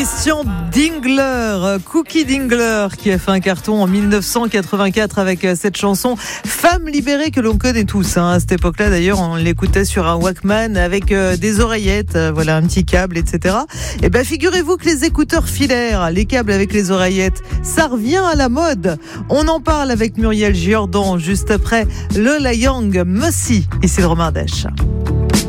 Christian Dingler, Cookie Dingler, qui a fait un carton en 1984 avec cette chanson Femme libérée que l'on connaît tous. À cette époque-là, d'ailleurs, on l'écoutait sur un Walkman avec des oreillettes, voilà, un petit câble, etc. Et ben, figurez-vous que les écouteurs filaires, les câbles avec les oreillettes, ça revient à la mode. On en parle avec Muriel Giordan juste après Lola Young, Mossy. Ici le Romardèche.